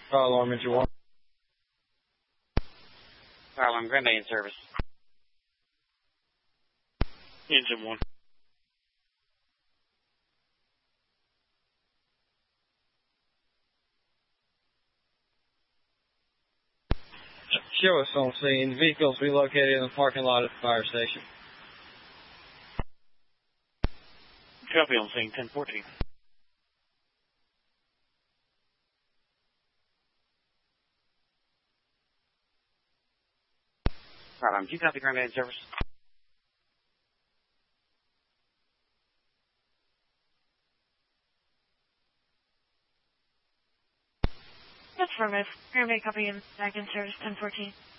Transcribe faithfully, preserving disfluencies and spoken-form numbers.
Fire alarm engine one. Fire alarm Grand Bay in service. Engine one. Show us on scene. Vehicles relocated in the parking lot at the fire station. Copy on scene, ten fourteen. Fire alarm, do you copy Grand Bay in service? That's affirmative. Grand Bay copy in back in service ten fourteen.